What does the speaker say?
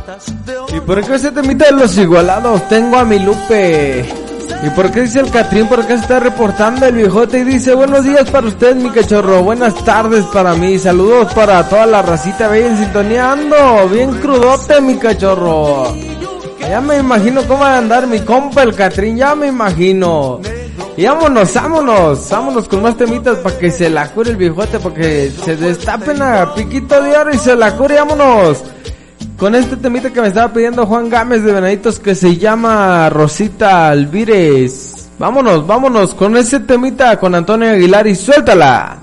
¿Y por qué ese temita de los igualados? Tengo a mi Lupe. ¿Y por qué dice el Catrín? ¿Por qué se está reportando el viejote? Y dice, buenos días para usted, mi cachorro. Buenas tardes para mí. Saludos para toda la racita bella en sintonía. Ando bien crudote, mi cachorro. Ya me imagino cómo va a andar mi compa el Catrín. Ya me imagino. Y vámonos con más temitas para que se la cure el viejote, para que se destapen a piquito de oro y se la cure. Vámonos con este temita que me estaba pidiendo Juan Gámez de Venaditos, que se llama Rosita Alvírez. Vámonos con ese temita con Antonio Aguilar y suéltala.